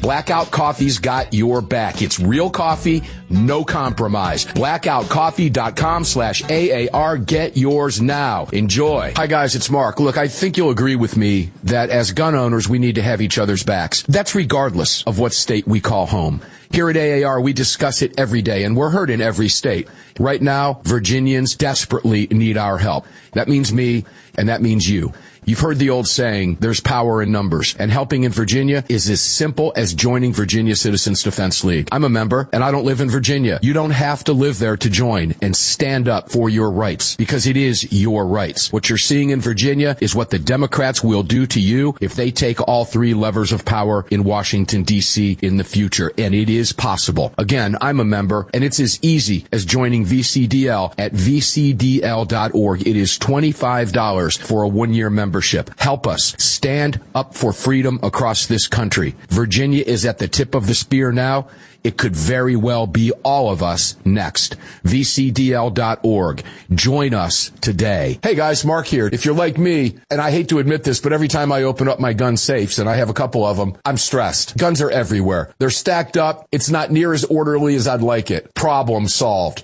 Blackout Coffee's got your back. It's real coffee, no compromise. BlackoutCoffee.com/AAR. Get yours now. Enjoy. Hi, guys. It's Mark. Look, I think you'll agree with me that as gun owners, we need to have each other's backs. That's regardless of what state we call home. Here at AAR, we discuss it every day, and we're heard in every state. Right now, Virginians desperately need our help. That means me, and that means you. You've heard the old saying, there's power in numbers, and helping in Virginia is as simple as joining Virginia Citizens Defense League. I'm a member, and I don't live in Virginia. You don't have to live there to join and stand up for your rights, because it is your rights. What you're seeing in Virginia is what the Democrats will do to you if they take all three levers of power in Washington, D.C. in the future, and it is possible. Again, I'm a member, and it's as easy as joining VCDL at vcdl.org. It is $25 for a one-year membership. Help us stand up for freedom across this country. Virginia is at the tip of the spear now. It could very well be all of us next. VCDL.org. Join us today. Hey guys, Mark here. If you're like me, and I hate to admit this, but every time I open up my gun safes, and I have a couple of them, I'm stressed. Guns are everywhere. They're stacked up. It's not near as orderly as I'd like it. Problem solved.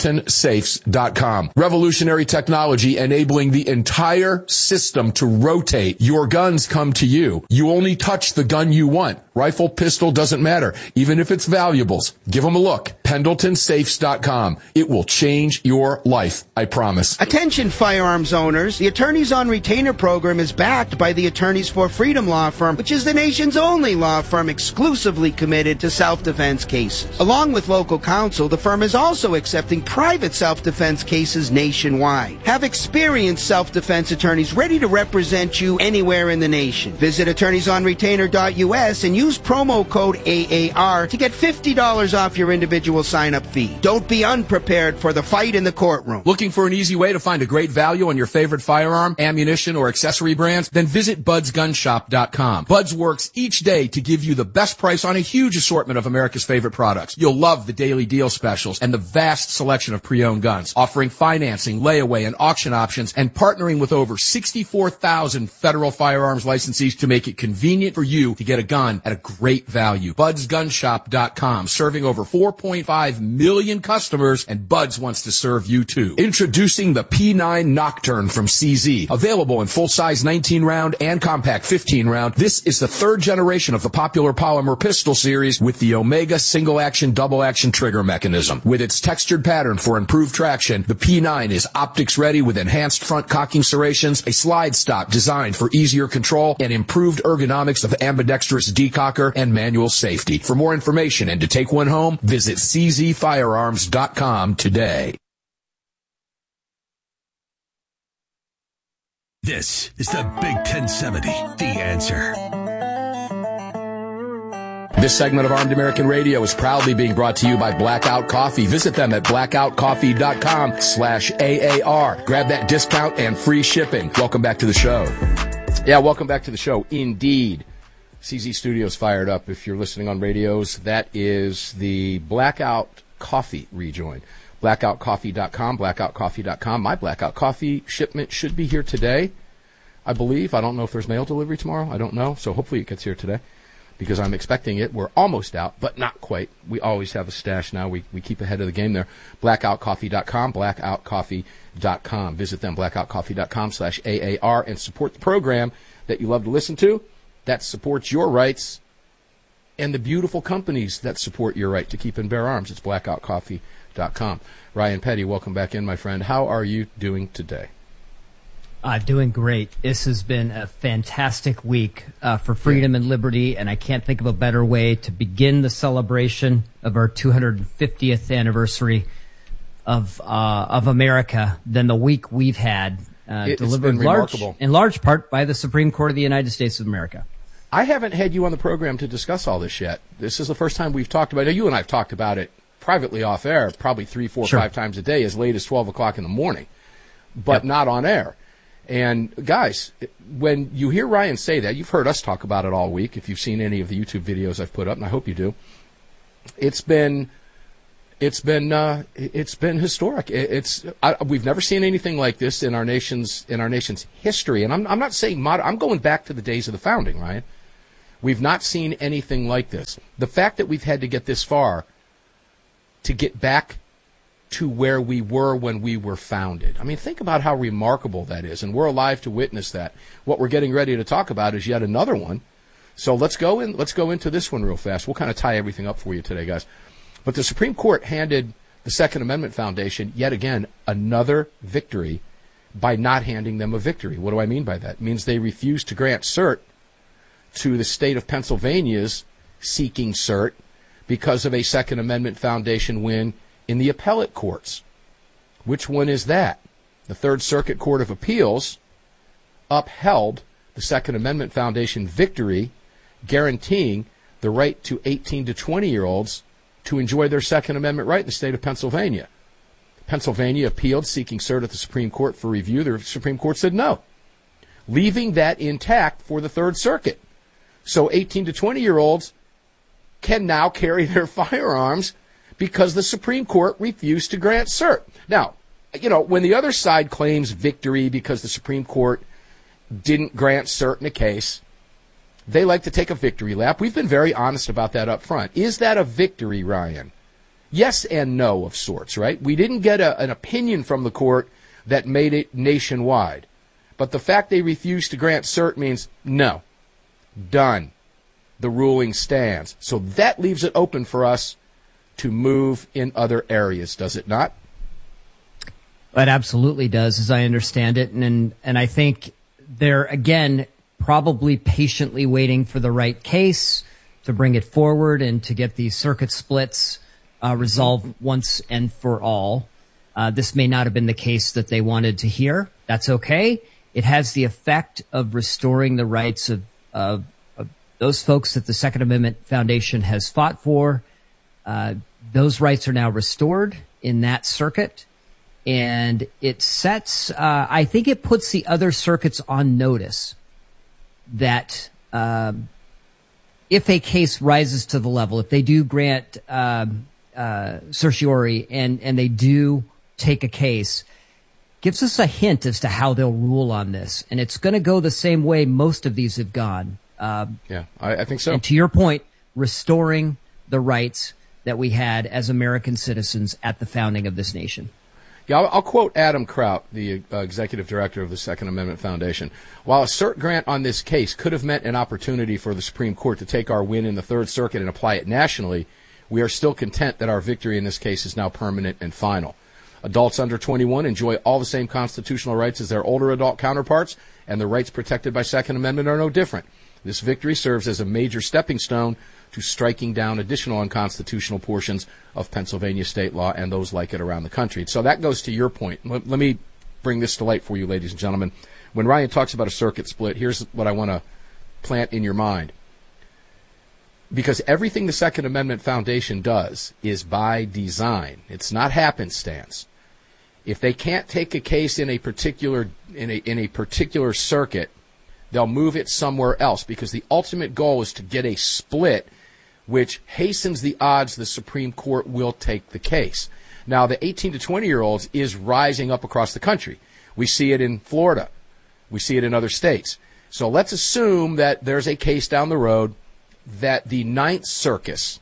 PendletonSafes.com. Revolutionary technology enabling the entire system to rotate. Your guns come to you. You only touch the gun you want. Rifle, pistol, doesn't matter. Even if it's valuables, give them a look. PendletonSafes.com. It will change your life, I promise. Attention firearms owners. The Attorneys on Retainer program is backed by the Attorneys for Freedom law firm, which is the nation's only law firm exclusively committed to self-defense cases. Along with local counsel, the firm is also accepting private self-defense cases nationwide. Have experienced self-defense attorneys ready to represent you anywhere in the nation. Visit attorneysonretainer.us and use promo code AAR to get $50 off your individual sign-up fee. Don't be unprepared for the fight in the courtroom. Looking for an easy way to find a great value on your favorite firearm, ammunition, or accessory brands? Then visit BudsGunShop.com. Buds works each day to give you the best price on a huge assortment of America's favorite products. You'll love the daily deal specials and the vast selection of pre-owned guns, offering financing, layaway, and auction options, and partnering with over 64,000 federal firearms licensees to make it convenient for you to get a gun at a great value. BudsGunShop.com, serving over 4.5 million customers, and Buds wants to serve you too. Introducing the P9 Nocturne from CZ. Available in full-size 19-round and compact 15-round, this is the third generation of the popular polymer pistol series with the Omega single-action, double-action trigger mechanism. With its textured pattern for improved traction, the P9 is optics-ready with enhanced front cocking serrations, a slide stop designed for easier control, and improved ergonomics of ambidextrous decocker and manual safety. For more information and to take one home, visit czfirearms.com today. This is the Big 1070, The Answer. This segment of Armed American Radio is proudly being brought to you by Blackout Coffee. Visit them at blackoutcoffee.com/AAR. Grab that discount and free shipping. Welcome back to the show. Yeah, welcome back to the show. Indeed. CZ Studios fired up. If you're listening on radios, that is the Blackout Coffee rejoin. BlackoutCoffee.com, BlackoutCoffee.com. My Blackout Coffee shipment should be here today, I believe. I don't know if there's mail delivery tomorrow. I don't know. So hopefully it gets here today because I'm expecting it. We're almost out, but not quite. We always have a stash now. We keep ahead of the game there. BlackoutCoffee.com, BlackoutCoffee.com. Visit them, BlackoutCoffee.com/AAR, and support the program that you love to listen to, that supports your rights, and the beautiful companies that support your right to keep and bear arms. It's BlackoutCoffee.com. Ryan Petty, welcome back in, my friend. How are you doing today? Doing great. This has been a fantastic week for freedom and liberty, and I can't think of a better way to begin the celebration of our 250th anniversary of America than the week we've had, delivered in large part by the Supreme Court of the United States of America. I haven't had you on the program to discuss all this yet. This is the first time we've talked about it. You and I have talked about it privately off air, probably 3, 4, 5 times a day, as late as 12 o'clock in the morning, but not on air. And guys, when you hear Ryan say that, you've heard us talk about it all week. If you've seen any of the YouTube videos I've put up, and I hope you do, it's been historic. We've never seen anything like this in our nation's history. And I'm not saying I'm going back to the days of the founding, Ryan. We've not seen anything like this. The fact that we've had to get this far to get back to where we were when we were founded. I mean, think about how remarkable that is, and we're alive to witness that. What we're getting ready to talk about is yet another one. So let's go into this one real fast. We'll kind of tie everything up for you today, guys. But the Supreme Court handed the Second Amendment Foundation yet again another victory by not handing them a victory. What do I mean by that? It means they refused to grant cert to the state of Pennsylvania's seeking cert because of a Second Amendment Foundation win in the appellate courts. Which one is that? The Third Circuit Court of Appeals upheld the Second Amendment Foundation victory, guaranteeing the right to 18 to 20-year-olds to enjoy their Second Amendment right in the state of Pennsylvania. Pennsylvania appealed, seeking cert at the Supreme Court for review. The Supreme Court said no, leaving that intact for the Third Circuit. So 18 to 20-year-olds can now carry their firearms because the Supreme Court refused to grant cert. Now, you know, when the other side claims victory because the Supreme Court didn't grant cert in a case, they like to take a victory lap. We've been very honest about that up front. Is that a victory, Ryan? Yes and no of sorts, right? We didn't get an opinion from the court that made it nationwide. But the fact they refused to grant cert means no. Done. The ruling stands. So that leaves it open for us to move in other areas, does it not? It absolutely does, as I understand it. And I think they're, again, probably patiently waiting for the right case to bring it forward and to get these circuit splits resolved once and for all. This may not have been the case that they wanted to hear. That's okay. It has the effect of restoring the rights of those folks that the Second Amendment Foundation has fought for. Those rights are now restored in that circuit. And it sets, I think it puts the other circuits on notice that if a case rises to the level, if they do grant certiorari and they do take a case, gives us a hint as to how they'll rule on this. And it's going to go the same way most of these have gone. Yeah, I think so. And to your point, restoring the rights that we had as American citizens at the founding of this nation. Yeah, I'll quote Adam Kraut, the executive director of the Second Amendment Foundation. While a cert grant on this case could have meant an opportunity for the Supreme Court to take our win in the Third Circuit and apply it nationally, we are still content that our victory in this case is now permanent and final. Adults under 21 enjoy all the same constitutional rights as their older adult counterparts, and the rights protected by Second Amendment are no different. This victory serves as a major stepping stone to striking down additional unconstitutional portions of Pennsylvania state law and those like it around the country. So that goes to your point. Let me bring this to light for you, ladies and gentlemen. When Ryan talks about a circuit split, here's what I want to plant in your mind. Because everything the Second Amendment Foundation does is by design. It's not happenstance. If they can't take a case in a particular circuit, they'll move it somewhere else because the ultimate goal is to get a split which hastens the odds the Supreme Court will take the case. Now, the 18 to 20-year-olds is rising up across the country. We see it in Florida. We see it in other states. So let's assume that there's a case down the road that the Ninth Circus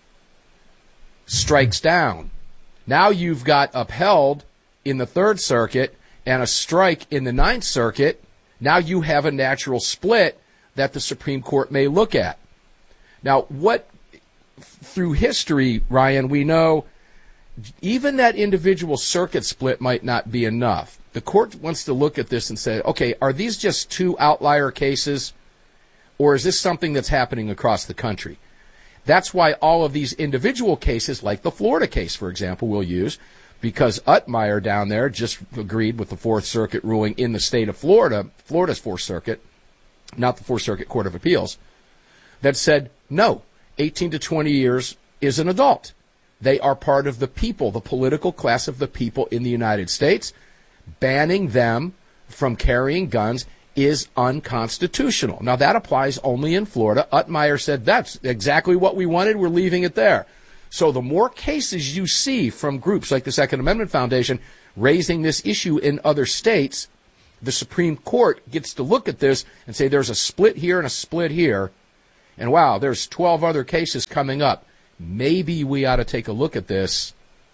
strikes down. Now you've got upheld in the Third Circuit and a strike in the Ninth Circuit. Now you have a natural split that the Supreme Court may look at. Now, through history, Ryan, we know even that individual circuit split might not be enough. The court wants to look at this and say, okay, are these just two outlier cases, or is this something that's happening across the country? That's why all of these individual cases, like the Florida case, for example, we'll use, because Utmeyer down there just agreed with the Fourth Circuit ruling in the state of Florida, Florida's Fourth Circuit, not the Fourth Circuit Court of Appeals, that said, no, 18 to 20 years is an adult. They are part of the people, the political class of the people in the United States. Banning them from carrying guns is unconstitutional. Now, that applies only in Florida. Utmeyer said, that's exactly what we wanted. We're leaving it there. So the more cases you see from groups like the Second Amendment Foundation raising this issue in other states, the Supreme Court gets to look at this and say there's a split here and a split here, and wow, there's 12 other cases coming up. Maybe we ought to take a look at this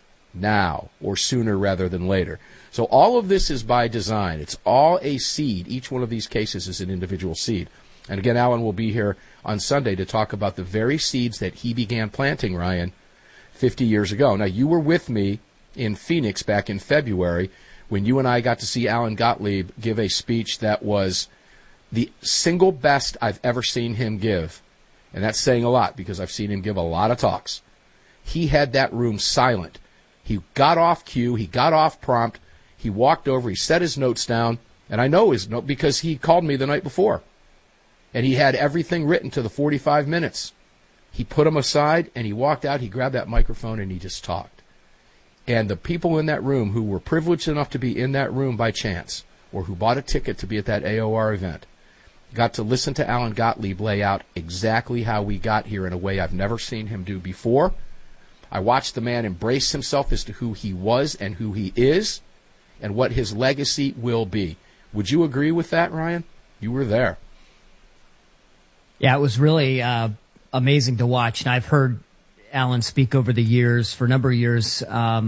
now or sooner rather than later. So all of this is by design. It's all a seed. Each one of these cases is an individual seed. And again, Alan will be here on Sunday to talk about the very seeds that he began planting, Ryan, 50 years ago. Now, you were with me in Phoenix back in February when you and I got to see Alan Gottlieb give a speech that was the single best I've ever seen him give. And that's saying a lot because I've seen him give a lot of talks. He had that room silent. He got off cue. He got off prompt. He walked over. He set his notes down. And I know his note because he called me the night before. And he had everything written to the 45 minutes. He put them aside and he walked out. He grabbed that microphone and he just talked. And the people in that room who were privileged enough to be in that room by chance or who bought a ticket to be at that AOR event got to listen to Alan Gottlieb lay out exactly how we got here in a way I've never seen him do before. I watched the man embrace himself as to who he was and who he is and what his legacy will be. Would you agree with that, Ryan? You were there. Yeah, it was really amazing to watch. And I've heard Alan speak over the years, for a number of years.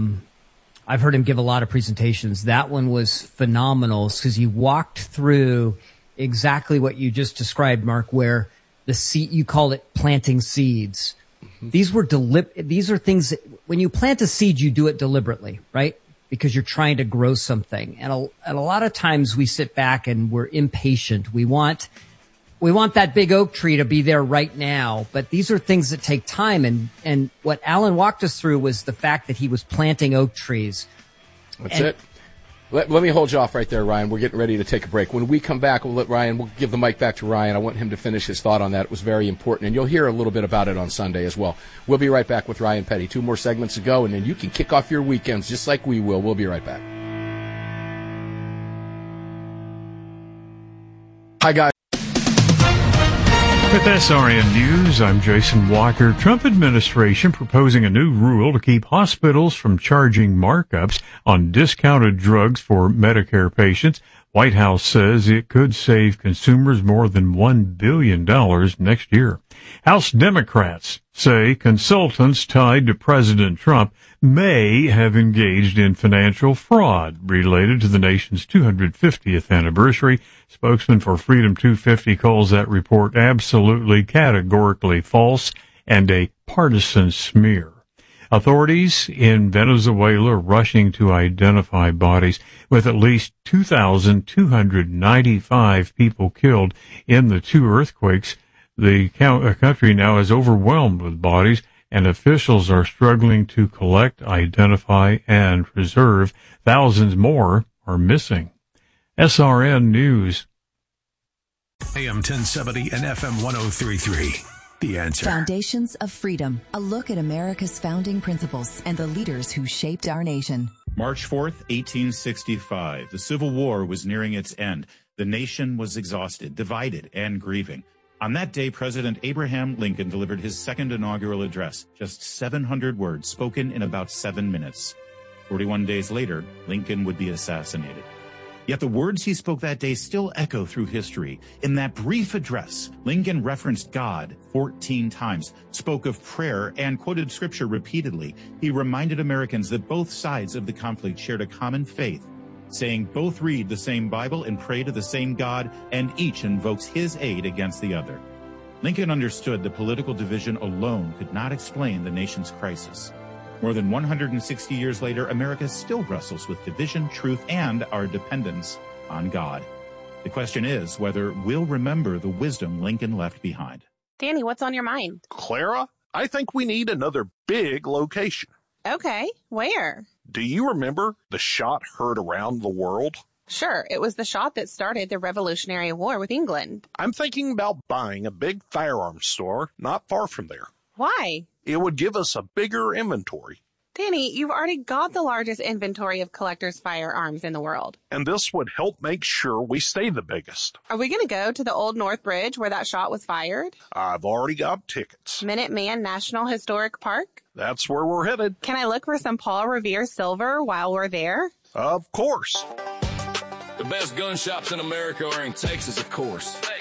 I've heard him give a lot of presentations. That one was phenomenal because he walked through exactly what you just described, Mark, where the seed, you called it planting seeds. Mm-hmm. These are things that when you plant a seed, you do it deliberately, right? Because you're trying to grow something. And a lot of times we sit back and we're impatient. We want that big oak tree to be there right now, but these are things that take time. And what Alan walked us through was the fact that he was planting oak trees. That's it. Let me hold you off right there, Ryan. We're getting ready to take a break. When we come back, we'll give the mic back to Ryan. I want him to finish his thought on that. It was very important, and you'll hear a little bit about it on Sunday as well. We'll be right back with Ryan Petty. 2 more segments to go, and then you can kick off your weekends just like we will. We'll be right back. Hi, guys. With SRN News, I'm Jason Walker. Trump administration proposing a new rule to keep hospitals from charging markups on discounted drugs for Medicare patients. White House says it could save consumers more than $1 billion next year. House Democrats say consultants tied to President Trump may have engaged in financial fraud related to the nation's 250th anniversary. Spokesman for Freedom 250 calls that report absolutely categorically false and a partisan smear. Authorities in Venezuela rushing to identify bodies, with at least 2,295 people killed in the 2 earthquakes. The country now is overwhelmed with bodies, and officials are struggling to collect, identify, and preserve. Thousands more are missing. SRN News. AM 1070 and FM 1033. The Answer. Foundations of Freedom. A look at America's founding principles and the leaders who shaped our nation. March 4th, 1865. The Civil War was nearing its end. The nation was exhausted, divided, and grieving. On that day, President Abraham Lincoln delivered his second inaugural address, just 700 words spoken in about 7 minutes. 41 days later, Lincoln would be assassinated. Yet the words he spoke that day still echo through history. In that brief address, Lincoln referenced God 14 times, spoke of prayer, and quoted scripture repeatedly. He reminded Americans that both sides of the conflict shared a common faith, saying both read the same Bible and pray to the same God, and each invokes his aid against the other. Lincoln understood that political division alone could not explain the nation's crisis. More than 160 years later, America still wrestles with division, truth, and our dependence on God. The question is whether we'll remember the wisdom Lincoln left behind. Danny, what's on your mind? Clara, I think we need another big location. Okay, where? Do you remember the shot heard around the world? Sure, it was the shot that started the Revolutionary War with England. I'm thinking about buying a big firearms store not far from there. Why? It would give us a bigger inventory. Danny, you've already got the largest inventory of collectors' firearms in the world. And this would help make sure we stay the biggest. Are we going to go to the Old North Bridge where that shot was fired? I've already got tickets. Minuteman National Historic Park? That's where we're headed. Can I look for some Paul Revere silver while we're there? Of course. The best gun shops in America are in Texas, of course.